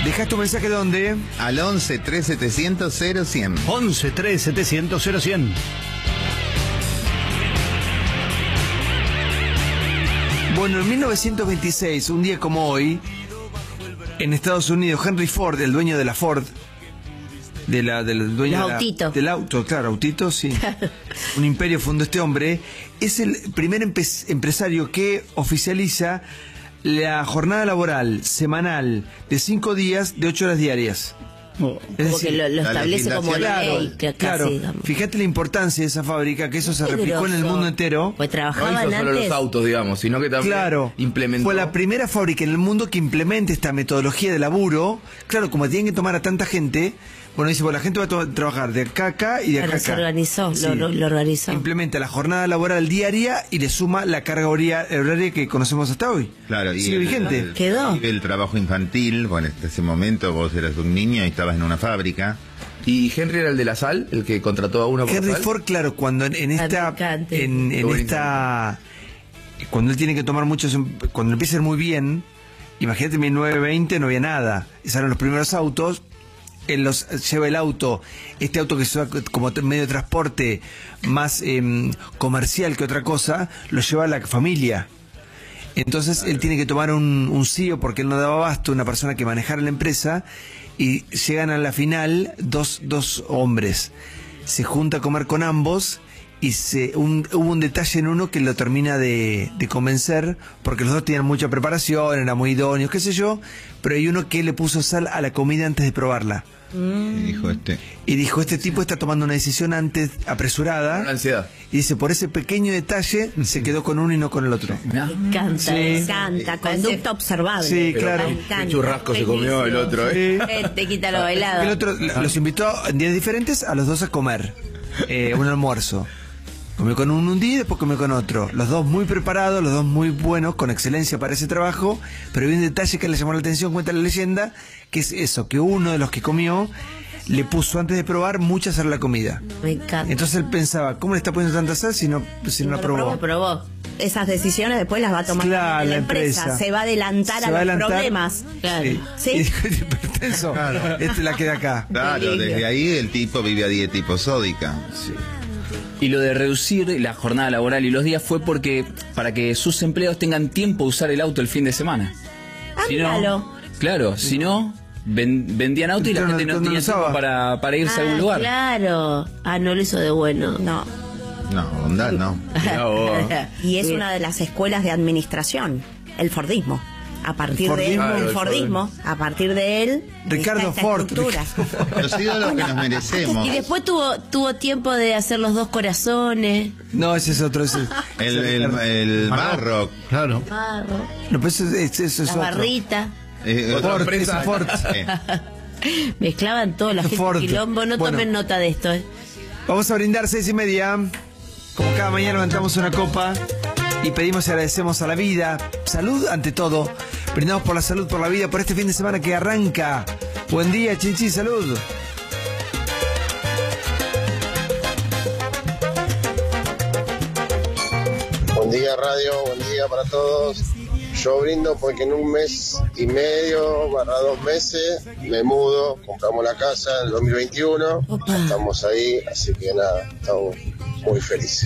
¿Dejas tu mensaje dónde? Al 11 3700 0100. 11 3700 0100. Bueno, en 1926, un día como hoy, en Estados Unidos, Henry Ford, el dueño de la Ford, del dueño del auto, claro, autito, sí. Un imperio fundó este hombre. Es el primer empresario que oficializa la jornada laboral semanal de 5 días de 8 horas diarias. Es decir, que lo establece como ley. Claro, fíjate la importancia de esa fábrica, que eso se replicó en el mundo entero. Pues trabajaban no hizo solo antes los autos, digamos, sino que también implementó. Fue la primera fábrica en el mundo que implementa esta metodología de laburo. Claro, como tienen que tomar a tanta gente, bueno, dice, bueno, la gente va a trabajar de acá a acá y de acá a acá. Se organizó, sí. lo organizó. Implementa la jornada laboral diaria y le suma la carga horaria que conocemos hasta hoy. Claro, y sigue vigente. Quedó. El trabajo infantil, bueno, en ese momento vos eras un niño y estabas en una fábrica. ¿Y Henry era el de la sal, el que contrató a uno por Henry sal? Ford, claro, cuando en esta cuando él tiene que tomar muchos, cuando empieza a ir muy bien, imagínate, en 1920 no había nada, esos eran los primeros autos. Él los lleva el auto, este auto que se usa como medio de transporte más comercial que otra cosa, lo lleva a la familia. Entonces él tiene que tomar un CEO porque él no daba abasto, una persona que manejara la empresa, y llegan a la final dos hombres. Se junta a comer con ambos y hubo un detalle en uno que lo termina de convencer, porque los dos tenían mucha preparación, eran muy idóneos, qué sé yo, pero hay uno que le puso sal a la comida antes de probarla. Y dijo, este tipo está tomando una decisión antes apresurada. Una ansiedad. Y dice, por ese pequeño detalle se quedó con uno y no con el otro. Me encanta, conducta observable. Sí, claro. Qué churrasco se comió el otro, Te quita lo bailado. El otro los invitó en días diferentes a los dos a comer un almuerzo. Comió con uno un día y después comió con otro. Los dos muy preparados, los dos muy buenos, con excelencia para ese trabajo. Pero hay un detalle que le llamó la atención, cuenta la leyenda, que es eso, que uno de los que comió le puso antes de probar mucha sal a la comida. Me encanta. Entonces él pensaba, ¿cómo le está poniendo tanta sal si no la probó? Probó. Esas decisiones después las va a tomar la empresa. Se va a adelantar a los problemas. Claro. Sí. Y dijo, hipertenso, la queda acá. Claro, desde ahí el tipo vive a dieta hiposódica. Sí. Y lo de reducir la jornada laboral y los días fue para que sus empleados tengan tiempo de usar el auto el fin de semana. Si no, claro, si no, vendían auto y la gente no tenía tiempo para irse a algún lugar. Claro. No lo hizo de bueno. No, onda no. Y es una de las escuelas de administración, el Fordismo. A partir de él, a partir de él, Ricardo Ford. Los ídolos que nos merecemos. Y después tuvo tiempo de hacer Los Dos Corazones. No, ese es otro. El Barro. Claro. No, pues eso es La otro. Barrita. Ford. Mezclaban todo, la gente Ford. quilombo. No tomen nota de esto. Vamos a brindar 6:30. Como cada mañana levantamos una copa y pedimos y agradecemos a la vida. Salud ante todo. Brindamos por la salud, por la vida, por este fin de semana que arranca. Buen día, Chinchi, salud. Buen día, radio, buen día para todos. Yo brindo porque en 1 mes y medio, / 2 meses, me mudo, compramos la casa en el 2021. Estamos ahí, así que nada, estamos muy felices.